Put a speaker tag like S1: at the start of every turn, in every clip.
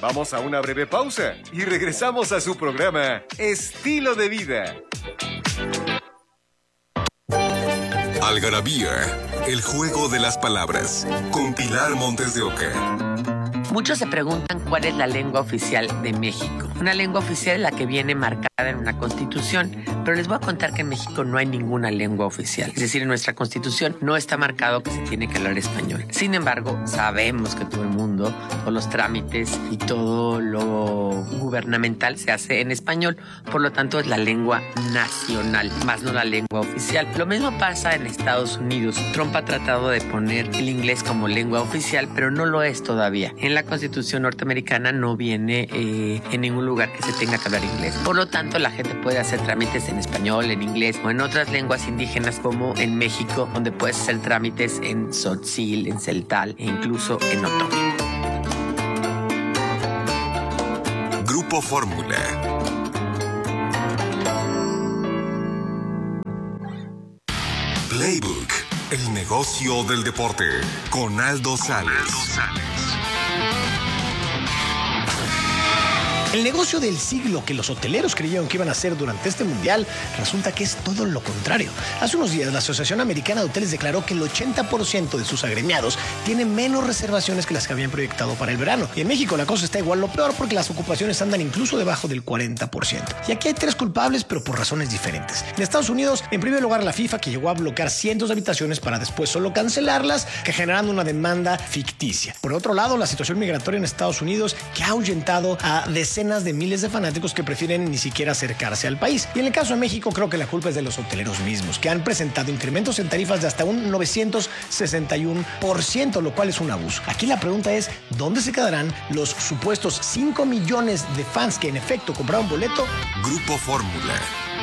S1: Vamos a una breve pausa y regresamos a su programa Estilo de Vida.
S2: Algarabía, el juego de las palabras, con Pilar Montes de Oca.
S3: Muchos se preguntan cuál es la lengua oficial de México. Una lengua oficial es la que viene marcada en una constitución, pero les voy a contar que en México no hay ninguna lengua oficial. Es decir, en nuestra constitución no está marcado que se tiene que hablar español. Sin embargo, sabemos que todo el mundo, todos los trámites y todo lo gubernamental se hace en español. Por lo tanto, es la lengua nacional, más no la lengua oficial. Lo mismo pasa en Estados Unidos. Trump ha tratado de poner el inglés como lengua oficial, pero no lo es todavía. En la Constitución norteamericana no viene en ningún lugar que se tenga que hablar inglés. Por lo tanto, la gente puede hacer trámites en español, en inglés o en otras lenguas indígenas como en México, donde puedes hacer trámites en tzotzil, en celtal e incluso en otomí.
S2: Grupo Fórmula. Playbook, el negocio del deporte, con Aldo Sales.
S4: El negocio del siglo que los hoteleros creyeron que iban a hacer durante este mundial resulta que es todo lo contrario. Hace unos días la Asociación Americana de Hoteles declaró que el 80% de sus agremiados tienen menos reservaciones que las que habían proyectado para el verano. Y en México la cosa está igual lo peor porque las ocupaciones andan incluso debajo del 40%. Y aquí hay tres culpables, pero por razones diferentes. En Estados Unidos, en primer lugar la FIFA, que llegó a bloquear cientos de habitaciones para después solo cancelarlas, que generando una demanda ficticia. Por otro lado, la situación migratoria en Estados Unidos, que ha ahuyentado a decenas de miles de fanáticos que prefieren ni siquiera acercarse al país. Y en el caso de México, creo que la culpa es de los hoteleros mismos, que han presentado incrementos en tarifas de hasta un 961%, lo cual es un abuso. Aquí la pregunta es, ¿dónde se quedarán los supuestos 5 millones de fans que en efecto compraron boleto?
S2: Grupo Fórmula.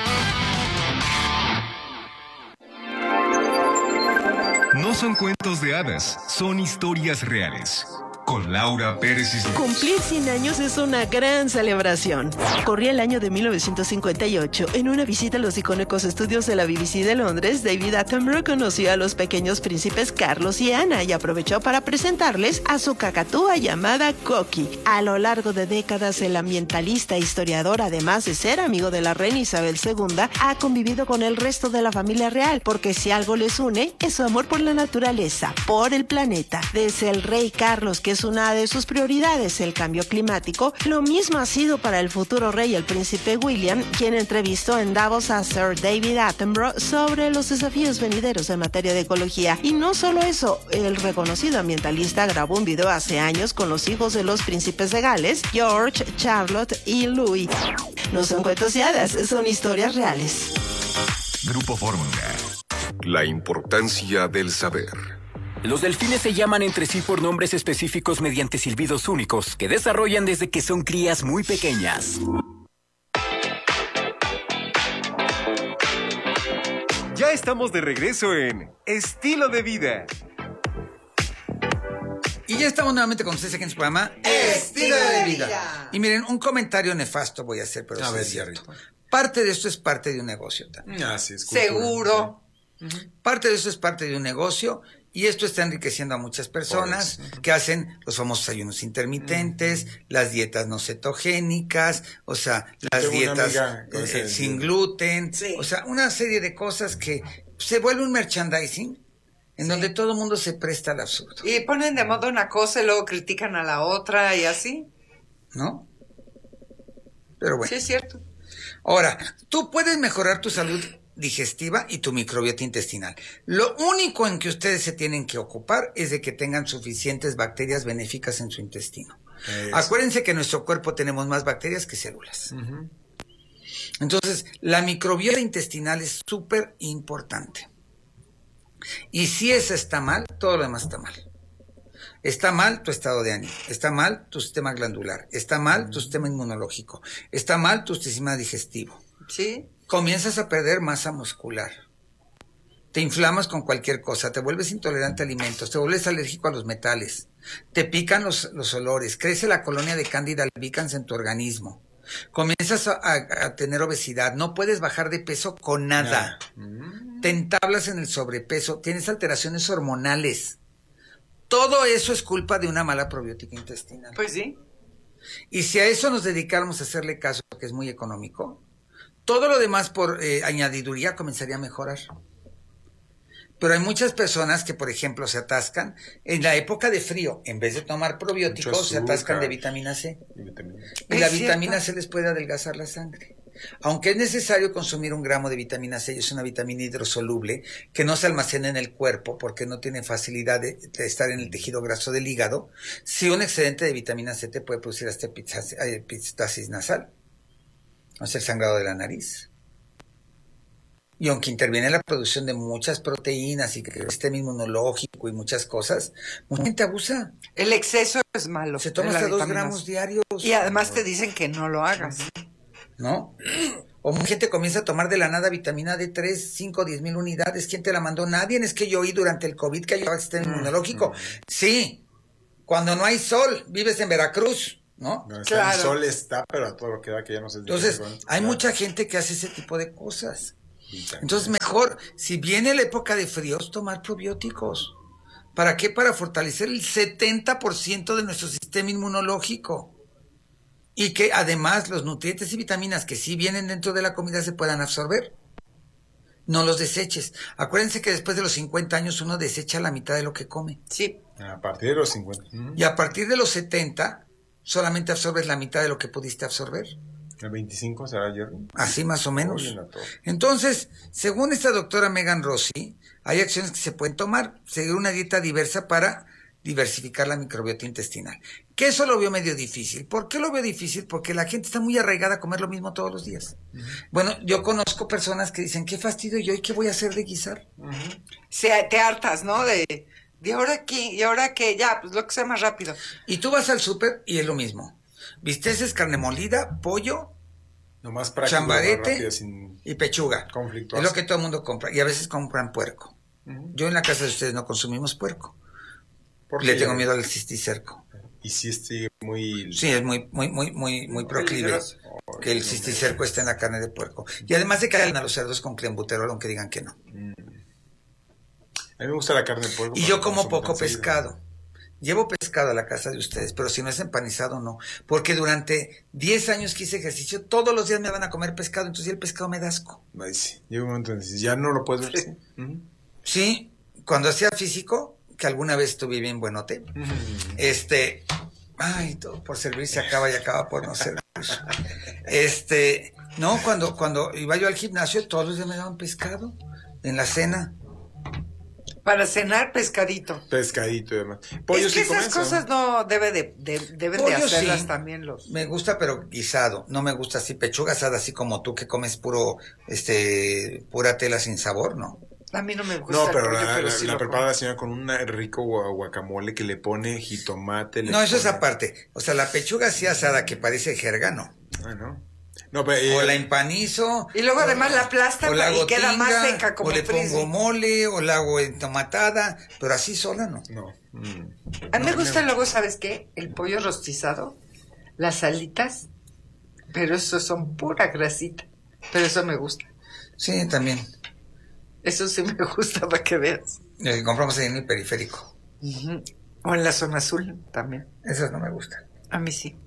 S1: No son cuentos de hadas, son historias reales. Con Laura Pérez y...
S5: Cumplir 100 años es una gran celebración. Corría el año de 1958. En una visita a los icónicos estudios de la BBC de Londres, David Attenborough conoció a los pequeños príncipes Carlos y Ana y aprovechó para presentarles a su cacatúa llamada Coqui. A lo largo de décadas, el ambientalista e historiador, además de ser amigo de la reina Isabel II, ha convivido con el resto de la familia real, porque si algo les une, es su amor por la naturaleza, por el planeta. Desde el rey Carlos, que es una de sus prioridades, el cambio climático, lo mismo ha sido para el futuro rey, el príncipe William, quien entrevistó en Davos a Sir David Attenborough sobre los desafíos venideros en materia de ecología. Y no solo eso, el reconocido ambientalista grabó un video hace años con los hijos de los príncipes de Gales, George, Charlotte y Louis. No son cuentos y hadas, son historias reales.
S2: Grupo Fórmula. La importancia del saber.
S6: Los delfines se llaman entre sí por nombres específicos mediante silbidos únicos que desarrollan desde que son crías muy pequeñas.
S1: Ya estamos de regreso en Estilo de Vida.
S7: Y ya estamos nuevamente con ustedes aquí en su programa Estilo de Vida. Y miren, un comentario nefasto voy a hacer, pero
S8: a
S7: sí
S8: ver,
S7: es cierto.
S8: Jerry.
S7: Parte de esto es parte de un negocio también.
S8: Así es. Cultura.
S7: Seguro. Parte de eso es parte de un negocio. Y esto está enriqueciendo a muchas personas que hacen los famosos ayunos intermitentes, las dietas no cetogénicas, o sea, las dietas sin gluten, o sea, una serie de cosas que se vuelve un merchandising en donde todo el mundo se presta al absurdo.
S9: Y ponen de moda una cosa y luego critican a la otra y así.
S7: ¿No? Pero bueno.
S9: Sí, es cierto.
S7: Ahora, tú puedes mejorar tu salud digestiva y tu microbiota intestinal. Lo único en que ustedes se tienen que ocupar es de que tengan suficientes bacterias benéficas en su intestino. Acuérdense que en nuestro cuerpo tenemos más bacterias que células. Entonces, la microbiota intestinal es súper importante. Y si esa está mal, todo lo demás está mal. Está mal tu estado de ánimo, está mal tu sistema glandular, está mal tu sistema inmunológico, está mal tu sistema digestivo.
S9: Sí.
S7: Comienzas a perder masa muscular. Te inflamas con cualquier cosa, te vuelves intolerante a alimentos, te vuelves alérgico a los metales, te pican los olores, crece la colonia de Candida albicans en tu organismo. Comienzas a tener obesidad, no puedes bajar de peso con nada. Te entablas en el sobrepeso, tienes alteraciones hormonales. Todo eso es culpa de una mala probiótica intestinal.
S9: Pues sí.
S7: Y si a eso nos dedicáramos a hacerle caso, que es muy económico, todo lo demás por añadiduría comenzaría a mejorar. Pero hay muchas personas que, por ejemplo, se atascan en la época de frío. En vez de tomar probióticos, se atascan de vitamina C. Y la vitamina C les puede adelgazar la sangre. Aunque es necesario consumir 1 gramo de vitamina C, y es una vitamina hidrosoluble que no se almacena en el cuerpo porque no tiene facilidad de estar en el tejido graso del hígado, si un excedente de vitamina C te puede producir hasta epistaxis nasal, o sea, el sangrado de la nariz. Y aunque interviene en la producción de muchas proteínas y que el sistema inmunológico y muchas cosas, mucha gente abusa.
S9: El exceso es malo.
S7: Se toma hasta 2 gramos diarios.
S9: Y además te dicen que no lo hagas.
S7: ¿No? O mucha gente comienza a tomar de la nada vitamina D3, 5, 10,000 unidades. ¿Quién te la mandó? Nadie. Es que yo oí durante el COVID que ayudaba al sistema inmunológico. Sí, cuando no hay sol, vives en Veracruz, ¿no?
S8: Claro. El sol está, pero a todo lo que da que ya no se...
S7: Entonces, hay mucha gente que hace ese tipo de cosas. Entonces, mejor, si viene la época de fríos, tomar probióticos. ¿Para qué? Para fortalecer el 70% de nuestro sistema inmunológico. Y que además los nutrientes y vitaminas que sí vienen dentro de la comida se puedan absorber. No los deseches. Acuérdense que después de los 50 años uno desecha la mitad de lo que come.
S9: Sí.
S8: A partir de los 50.
S7: Y a partir de los 70 solamente absorbes la mitad de lo que pudiste absorber.
S8: ¿El 25 será ayer?
S7: Así más o menos. Entonces, según esta doctora Megan Rossi, hay acciones que se pueden tomar. Seguir una dieta diversa para diversificar la microbiota intestinal. Que eso lo veo medio difícil. ¿Por qué lo veo difícil? Porque la gente está muy arraigada a comer lo mismo todos los días. Bueno, yo conozco personas que dicen, qué fastidio, ¿yo y qué voy a hacer de guisar?
S9: Te hartas, ¿no? De ahora qué, y ahora qué, ya, pues lo que sea más rápido.
S7: Y tú vas al súper y es lo mismo. Bisteces, carne molida, pollo,
S8: nomás práctico,
S7: chambarete
S8: rápido, sin
S7: y pechuga.
S8: conflictos.
S7: Es lo que todo el mundo compra. Y a veces compran puerco. Yo en la casa de ustedes no consumimos puerco. Le tengo miedo al cisticerco.
S8: Y si sigue muy...
S7: Sí, es muy proclive que el cisticerco esté en la carne de puerco. Y además de que hagan a los cerdos con clenbuterol, aunque digan que no.
S8: A mí me gusta la carne de puerco.
S7: Y yo como poco pescado. Llevo pescado a la casa de ustedes, pero si no es empanizado, no. Porque durante 10 años que hice ejercicio, todos los días me van a comer pescado, entonces ya el pescado me da asco.
S8: Ay, sí. Llega un momento en que ya no lo puedes ver.
S7: Sí, cuando hacía físico, que alguna vez estuve bien buenote, ay, todo por servir se acaba y acaba por no servir. No, cuando iba yo al gimnasio, todos los días me daban pescado en la cena.
S9: Para cenar, pescadito.
S8: Pescadito y demás.
S9: Es que esas cosas no deben de hacerlas
S7: sí.
S9: También los...
S7: Me gusta, pero guisado. No me gusta así pechuga asada, así como tú que comes pura tela sin sabor, ¿no?
S9: A mí no me gusta.
S8: No, pero
S9: sí
S8: la
S9: lo
S8: prepara
S9: como.
S8: la señora con un rico guacamole que le pone jitomate.
S7: No, eso es aparte. O sea, la pechuga así asada que parece jerga, no.
S8: Ah, ¿no? No, pero,
S7: o la empanizo.
S9: Y luego además la aplastan y queda
S7: tinga,
S9: más seca como
S7: o le
S9: frisbee.
S7: pongo mole, o la hago entomatada, pero así sola no.
S8: No.
S9: A mí me gusta luego, ¿sabes qué? El pollo rostizado, las alitas, pero eso son pura grasita. Pero eso me gusta.
S7: Sí, también.
S9: Eso sí me gusta para que veas.
S7: Compramos ahí en el periférico.
S9: O en la zona azul también.
S7: Esas no me gustan.
S9: A mí sí.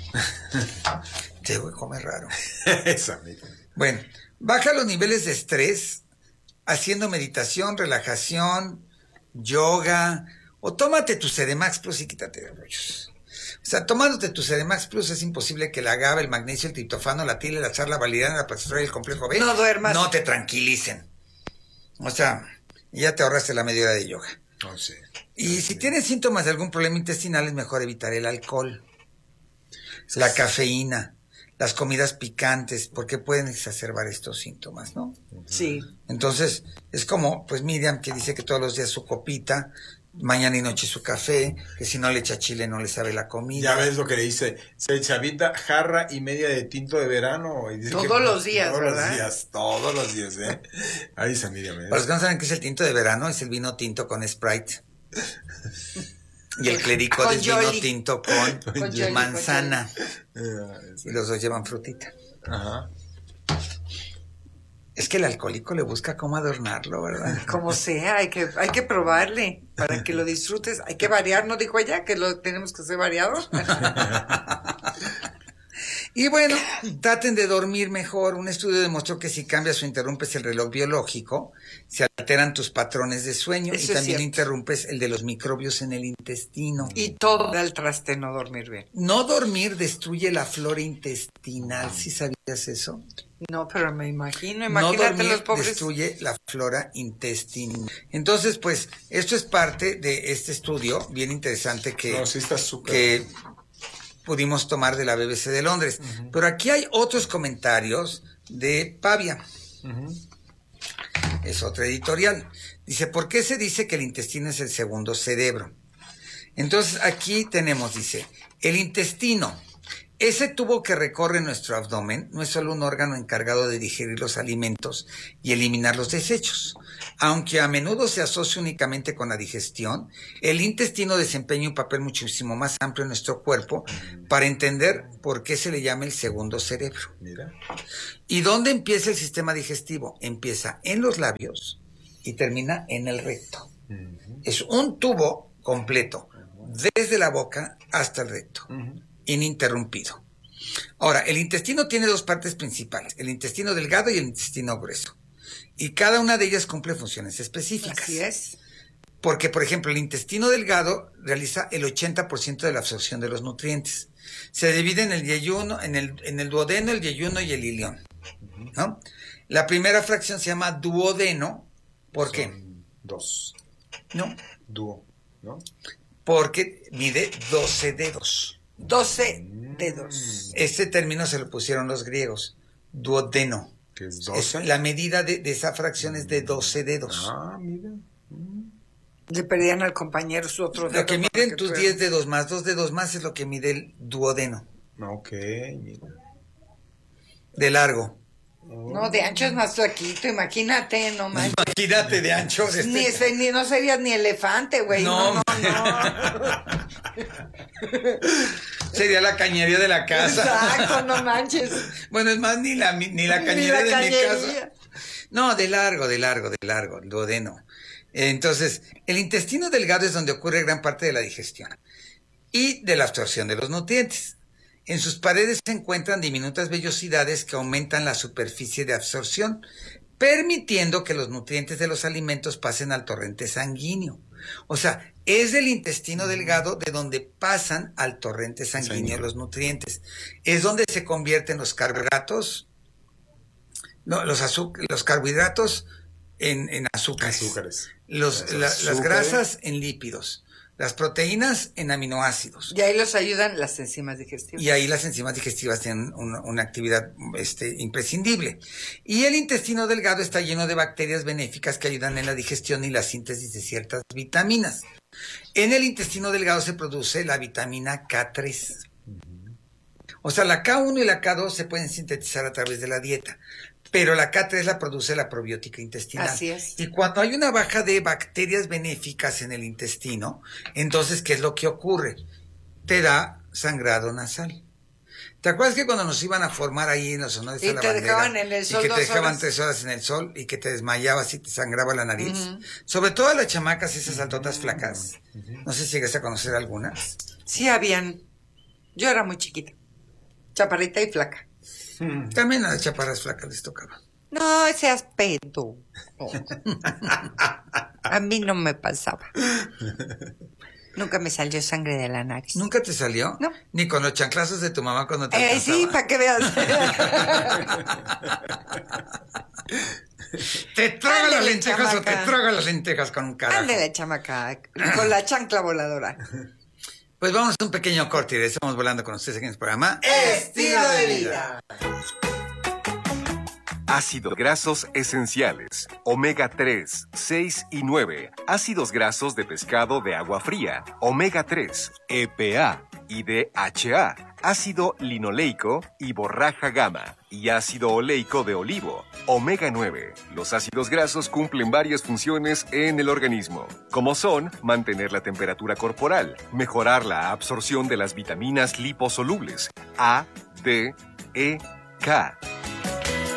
S7: Llego y come raro.
S8: Esa misma.
S7: Bueno, baja los niveles de estrés haciendo meditación, relajación, yoga, o tómate tu Sedemax Plus y quítate de rollos. O sea, tomándote tu Sedemax Plus es imposible que la GABA, el magnesio, el triptofano, la tila, la charla validana, la pastoral y el complejo B
S9: no duermas.
S7: No te tranquilicen. O sea, ya te ahorraste la media hora de yoga.
S8: Oh, sí.
S7: Y si tienes síntomas de algún problema intestinal, es mejor evitar el alcohol, la cafeína, las comidas picantes, porque pueden exacerbar estos síntomas, ¿no?
S9: Sí.
S7: Entonces, es como, pues Miriam, que dice que todos los días su copita, mañana y noche su café, que si no le echa chile no le sabe la comida.
S8: Ya ves lo que le dice, se chavita jarra y media de tinto de verano. Y dice
S9: todos los días,
S8: todos
S9: ¿verdad?
S8: Todos los días, ¿eh? Ahí dice Miriam.
S7: Para los que no saben qué es el tinto de verano, es el vino tinto con Sprite. Y el clericot es vino tinto con manzana. Y los dos llevan frutita.
S8: Ajá.
S7: Es que el alcohólico le busca cómo adornarlo, ¿verdad?
S9: Como sea, hay que probarle para que lo disfrutes. Hay que variar, ¿no dijo ella? Que lo tenemos que hacer variado.
S7: Y bueno, traten de dormir mejor. Un estudio demostró que si cambias o interrumpes el reloj biológico, se alteran tus patrones de sueño.
S9: Eso
S7: y
S9: es
S7: también
S9: cierto.
S7: interrumpes el de los microbios en el intestino.
S9: Y todo da el traste no dormir bien.
S7: No dormir destruye la flora intestinal. ¿Sí sabías eso?
S9: No, pero me imagino,
S7: No
S9: imagínate
S7: dormir
S9: los pobres.
S7: destruye la flora intestinal. Entonces, pues, esto es parte de este estudio bien interesante que,
S8: No, sí está súper.
S7: que pudimos tomar de la BBC de Londres. Pero aquí hay otros comentarios de Pavia. Es otra editorial. Dice, ¿por qué se dice que el intestino es el segundo cerebro? Entonces, aquí tenemos, dice, el intestino. Ese tubo que recorre nuestro abdomen no es solo un órgano encargado de digerir los alimentos y eliminar los desechos. Aunque a menudo se asocia únicamente con la digestión, el intestino desempeña un papel muchísimo más amplio en nuestro cuerpo para entender por qué se le llama el segundo cerebro.
S8: Mira.
S7: ¿Y dónde empieza el sistema digestivo? Empieza en los labios y termina en el recto. Es un tubo completo, desde la boca hasta el recto. Ininterrumpido. Ahora, el intestino tiene dos partes principales, el intestino delgado y el intestino grueso. Y cada una de ellas cumple funciones específicas.
S9: Así es.
S7: Porque, por ejemplo, el intestino delgado realiza el 80% de la absorción de los nutrientes. Se divide en el yeyuno, en el duodeno, el yeyuno y el ilión, ¿no? La primera fracción se llama duodeno. ¿Por qué?
S8: Dos.
S7: No,
S8: Dúo, ¿no?
S7: porque mide 12 dedos.
S9: 12 dedos.
S7: Este término se lo pusieron los griegos, duodeno.
S8: Que es 12.
S7: La medida de esa fracción es de 12 dedos.
S8: Ah, mira.
S9: Le perdían al compañero su otro dedo.
S7: Lo que
S9: porque
S7: miden tus
S9: tú-
S7: 10 dedos más 2 dedos más es lo que mide el duodeno,
S8: Ok, mira.
S7: de largo.
S9: No, de ancho es más flaquito, imagínate, no manches.
S7: Imagínate de ancho.
S9: Ni no serías ni elefante, güey.
S7: No,
S9: No.
S7: Sería la cañería de la casa.
S9: Exacto, no manches.
S7: Bueno, es más, ni la cañería de mi
S9: cañería.
S7: casa. No, de largo, el duodeno. Entonces, el intestino delgado es donde ocurre gran parte de la digestión y de la absorción de los nutrientes. En sus paredes se encuentran diminutas vellosidades que aumentan la superficie de absorción, permitiendo que los nutrientes de los alimentos pasen al torrente sanguíneo. O sea, es del intestino delgado de donde pasan al torrente sanguíneo los nutrientes. Es donde se convierten los carbohidratos, los carbohidratos en azúcares.
S8: Azúcares.
S7: Las grasas en lípidos. Las proteínas en aminoácidos.
S9: Y ahí los ayudan las enzimas digestivas.
S7: Y ahí las enzimas digestivas tienen una actividad imprescindible. Y el intestino delgado está lleno de bacterias benéficas que ayudan en la digestión y la síntesis de ciertas vitaminas. En el intestino delgado se produce la vitamina K3. O sea, la K1 y la K2 se pueden sintetizar a través de la dieta, pero la K3 la produce la probiótica intestinal.
S9: Así es.
S7: Y cuando hay una baja de bacterias benéficas en el intestino, entonces, ¿qué es lo que ocurre? Te da sangrado nasal. ¿Te acuerdas que cuando nos iban a formar ahí en los honores
S9: Y
S7: a la
S9: te
S7: bandera,
S9: dejaban en el sol
S7: y que te
S9: 2
S7: dejaban
S9: horas?
S7: 3 horas en el sol y que te desmayabas y te sangraba la nariz? Sobre todo a las chamacas, esas altotas flacas. No sé si llegaste a conocer algunas.
S9: Sí habían. Yo era muy chiquita. Chaparrita y flaca.
S7: También a las chaparras flacas les tocaba.
S9: No, ese aspecto. A mí no me pasaba. Nunca me salió sangre de la nariz.
S7: ¿Nunca te salió?
S9: No.
S7: Ni con los chanclazos de tu mamá cuando te
S9: Sí,
S7: alcanzaba.
S9: para que veas.
S7: ¿Te traga las
S9: Ándale,
S7: lentejas o te
S9: chamaca.
S7: traga las lentejas con un carajo?
S9: Ándale, chamaca, con la chancla voladora.
S7: Pues vamos a un pequeño corte y regresamos volando con ustedes aquí en el programa
S9: Estilo de vida.
S2: Ácidos grasos esenciales, omega 3, 6 y 9, ácidos grasos de pescado de agua fría, omega 3, EPA y DHA, ácido linoleico y borraja gamma y ácido oleico de olivo, omega 9. Los ácidos grasos cumplen varias funciones en el organismo, como son mantener la temperatura corporal, mejorar la absorción de las vitaminas liposolubles A, D, E, K,